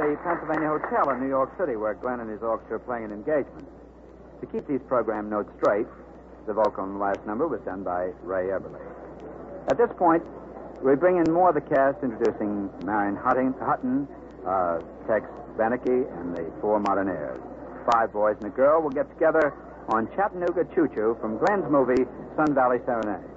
the Pennsylvania Hotel in New York City, where Glenn and his orchestra are playing an engagement. To keep these program notes straight, the vocal on the last number was done by Ray Everly. At this point, we bring in more of the cast, introducing Marion Hutton, Tex Beneke, and the Four Modernaires. 5 boys and a girl will get together on Chattanooga Choo Choo from Glenn's movie Sun Valley Serenade.